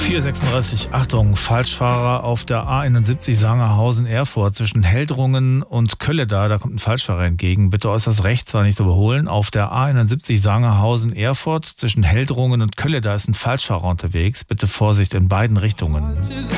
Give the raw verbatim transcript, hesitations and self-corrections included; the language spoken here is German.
vier Uhr sechsunddreißig, Achtung, Falschfahrer auf der A einundsiebzig Sangerhausen-Erfurt zwischen Heldrungen und Kölleda. Da kommt ein Falschfahrer entgegen. Bitte äußerst rechts, war nicht überholen. Auf der A einundsiebzig Sangerhausen-Erfurt zwischen Heldrungen und Kölleda ist ein Falschfahrer unterwegs. Bitte Vorsicht in beiden Richtungen.